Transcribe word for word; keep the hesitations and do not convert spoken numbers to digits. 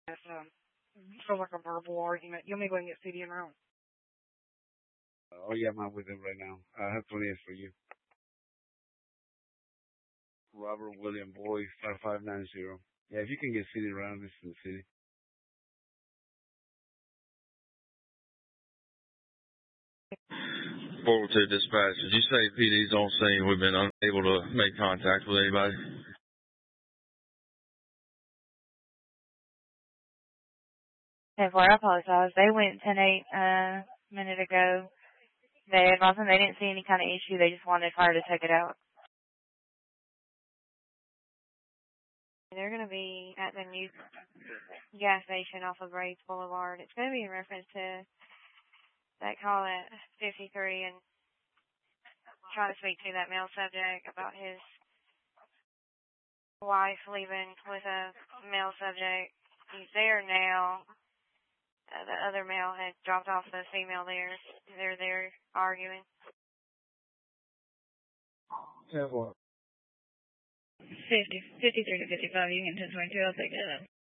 That's, um, feels like a verbal argument. You want me to go and get C D in room? Oh, yeah, I'm out with him right now. I have twenty for you. Robert William Boy, five five nine zero. Yeah, if you can get city around this in the city. Forward to dispatch. Did you say P D's on scene? We've been unable to make contact with anybody. ten four, I apologize. They went ten eight uh, a minute ago. They advised them they didn't see any kind of issue. They just wanted fire to take it out. They're going to be at the new gas station off of Braves Boulevard. It's going to be in reference to that call at fifty-three and trying to speak to that male subject about his wife leaving with a male subject. He's there now. Uh, the other male had dropped off the female there. They're there arguing. Yeah, what? fifty, fifty-three to fifty-five, you can ten twenty-two, I'll take that up.